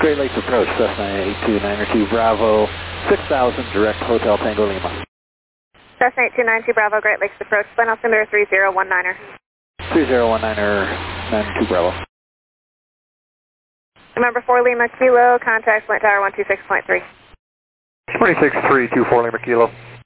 Great Lakes approach, Cessna 8292 Bravo, 6000, direct Hotel Tango Lima. Cessna 8292 Bravo, Great Lakes approach, flight altimeter 3019er. 3019er, 92 Bravo. Number 4 Lima Kilo, contact flight tower 126.3. 26324 Lima Kilo.